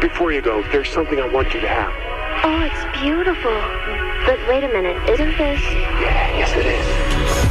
Before you go, there's something I want you to have. Oh, it's beautiful. But wait a minute, isn't this... Yeah, yes it is.